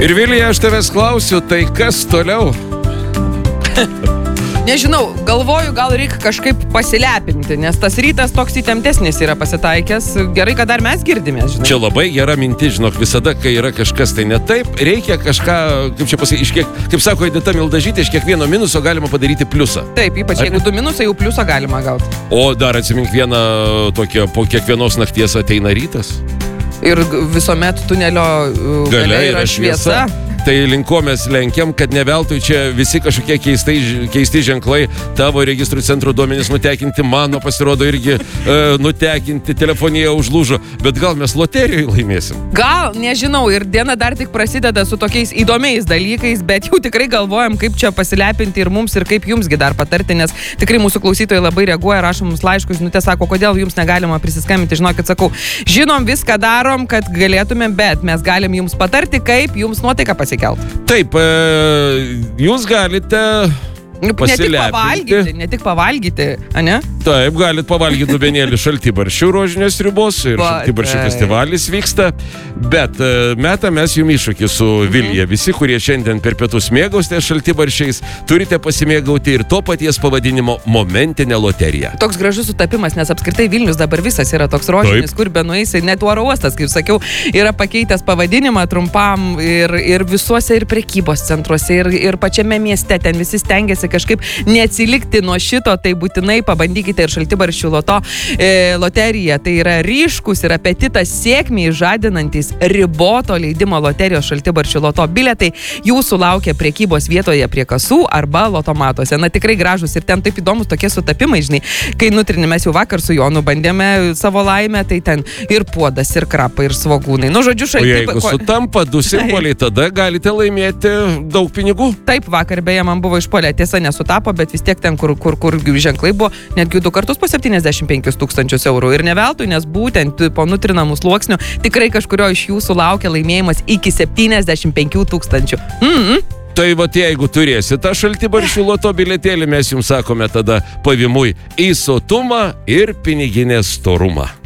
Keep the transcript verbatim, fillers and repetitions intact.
Ir Vilija, aš tavęs klausiu, tai kas toliau? Nežinau, galvoju, gal reikia kažkaip pasilepinti, nes tas rytas toks įtemptesnis yra pasitaikęs. Gerai, kad dar mes girdimės, žinai. Čia labai gera mintis, žinok, visada, kai yra kažkas tai ne taip, reikia kažką, kaip čia pasakyti, iš kiek, kaip sako Edita Mildažytė, iš kiekvieno minuso galima padaryti pliusą. Taip, ypač jeigu du minusai, jau pliusą galima gauti. O dar atsimink vieną tokią, po kiekvienos nakties ateina rytas. Ir visuomet tunelio gale yra šviesa. Tai linko mes lenkiam, kad ne veltui čia visi kažkokie keistai, keisti ženklai, tavo registrų centro duomenys nutekinti, mano pasirodo irgi e, nutekinti, telefonija užlūžo, bet gal mes loterijoje laimėsim? Gal, nežinau, ir diena dar tik prasideda su tokiais įdomiais dalykais, bet jau tikrai galvojam, kaip čia pasilepinti ir mums, ir kaip jumsgi dar patarti, nes tikrai mūsų klausytojai labai reaguoja, rašo mums laiškus, žinutė, sako, kodėl jums negalima prisiskambinti, žinokit, sakau, žinom, viską darom, kad galėtumėm, bet mes galim jums patarti, kaip jums nuotaika pasikelt. Taip, jūs galite ne tik pavalgyti, ne tik pavalgyti, ane? Taip, galit pavalgyti dubenėlį šaltibarščių rožinės ribos ir šaltibarščių festivalis vyksta, bet metą mes jums iššūkį su Vilija. Visi, kurie šiandien per pietus mėgausite šaltibarščiais, turite pasimėgauti ir to paties pavadinimo momentinę loteriją. Toks gražus sutapimas, nes apskritai Vilnius dabar visas yra toks rožinis, kur benueisi, net oro uostas, kaip sakiau, yra pakeitęs pavadinimą trumpam ir, ir visuose ir prekybos centruose, ir, ir pačiame mieste, ten visi stengiasi kažkaip neatsilikti nuo šito, tai būtinai pabandykite ir šaltibarščių loto e, loteriją. Tai yra ryškus ir apetitas sėkmiai žadinantis riboto leidimo loterijos šaltibarščių loto bilietai. Jūsų laukia prekybos vietoje prie kasų arba lotomatuose. Na tikrai gražus ir ten taip įdomus tokie sutapimai, žinai. Kai nutrinimės jau vakar su Jonu bandėme savo laimę, tai ten ir puodas, ir krapai, ir svogūnai. Nu, žodžiu, O šaltibarščių. jeigu sutampa du simboliai, tada galite laimėti daug pinigų. Taip, vakar beje man buvo išpuolę, tiesa nesutapo, bet vis tiek ten, kur, kur, kur ženklai buvo, netgi du kartus po septyniasdešimt penkis tūkstančius eurų. Ir ne veltui, nes būtent po nutrinamų sluoksnių tikrai kažkurio iš jūsų laukia laimėjimas iki septyniasdešimt penkių tūkstančių. Mm-hmm. Tai vat jeigu turėsi tą šaltibarščių loto bilietėlį, mes jums sakome tada pavimui į sotumą ir piniginės storumą.